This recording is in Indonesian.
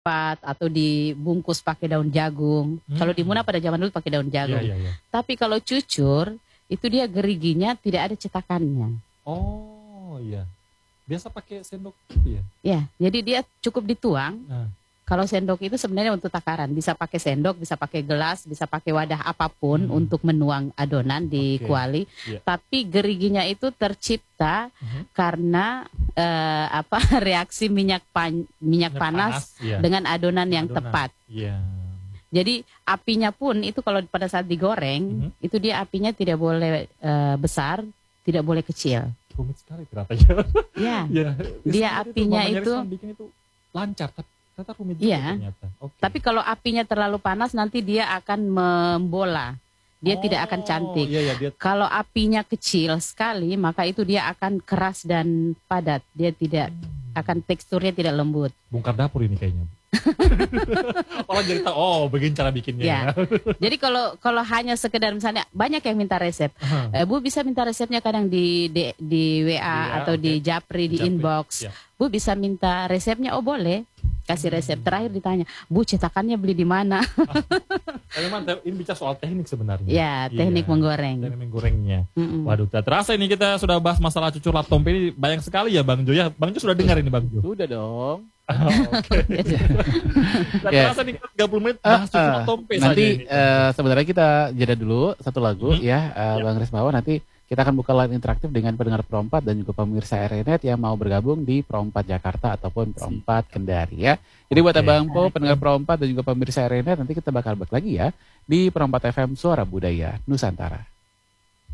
atau dibungkus pakai daun jagung. Kalau di Muna pada zaman dulu pakai daun jagung. Tapi kalau cucur itu dia geriginya tidak ada cetakannya. Oh iya. Biasa pakai sendok gitu ya? Ya, jadi dia cukup dituang. Kalau sendok itu sebenarnya untuk takaran. Bisa pakai sendok, bisa pakai gelas, bisa pakai wadah apapun untuk menuang adonan di kuali. Tapi geriginya itu tercipta karena reaksi minyak panas dengan adonan yang tepat. Jadi apinya pun itu kalau pada saat digoreng, itu dia apinya tidak boleh besar, tidak boleh kecil. Rumit sekali ternyata ya. Dia apinya itu bikin itu lancar, ternyata rumit juga ternyata. Tapi kalau apinya terlalu panas nanti dia akan membola. Dia tidak akan cantik. Kalau apinya kecil sekali, maka itu dia akan keras dan padat. Dia tidak akan teksturnya tidak lembut. Bongkar dapur ini kayaknya. Orang jadi tahu, begini cara bikinnya. Ya. Jadi kalau hanya sekedar misalnya banyak yang minta resep, Bu bisa minta resepnya kadang di WA atau di Japri di inbox. Bu bisa minta resepnya, oh boleh. Kasih resep. Terakhir ditanya, Bu cetakannya beli di mana? Memang ini bicara soal teknik sebenarnya. Ya, teknik menggoreng. Teknik menggorengnya. Waduh, tak terasa ini kita sudah bahas masalah cucur lap tompe ini banyak sekali ya Bang Jo ya. Bang Jo sudah dengar ini Bang Jo? Sudah dong. Oke. Terasa nih 30 menit bahas cucur lap tompe saja ini. Nanti sebenarnya kita jeda dulu satu lagu ya Bang Rismawan, nanti kita akan buka line interaktif dengan pendengar Pro 4 dan juga pemirsa RNet yang mau bergabung di Pro 4 Jakarta ataupun Pro 4 Kendari ya. Jadi buat Abang Po, pendengar Pro 4 dan juga pemirsa RNet, nanti kita bakal balik lagi ya di Pro 4 FM Suara Budaya Nusantara.